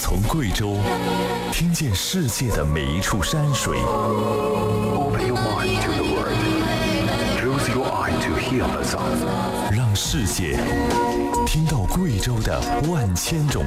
从贵州听见世界的每一处山水。 Open your mind to the world. Close your eye to hear the sound. 让世界听到贵州的万千种